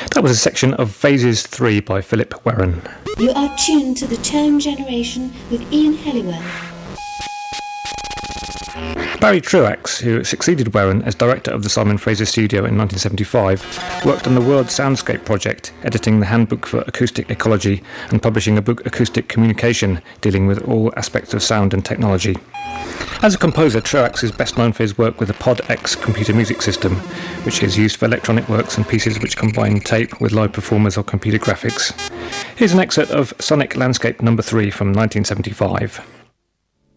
That was a section of Phases 3 by Philip Warren. You are tuned to the Tone Generation with Ian Helliwell. Barry Truax, who succeeded Warren as director of the Simon Fraser Studio in 1975, worked on the World Soundscape project, editing the Handbook for Acoustic Ecology and publishing a book, Acoustic Communication, dealing with all aspects of sound and technology. As a composer, Truax is best known for his work with the Pod X computer music system, which is used for electronic works and pieces which combine tape with live performers or computer graphics. Here's an excerpt of Sonic Landscape No. 3 from 1975.